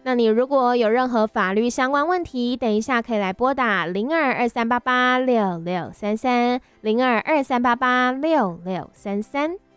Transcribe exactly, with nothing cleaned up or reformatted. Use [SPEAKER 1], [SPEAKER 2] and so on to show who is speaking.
[SPEAKER 1] 那你如果有任何法律相关问题，等一下可以来拨打零二二三八八六六三三零二二三八八六六三三。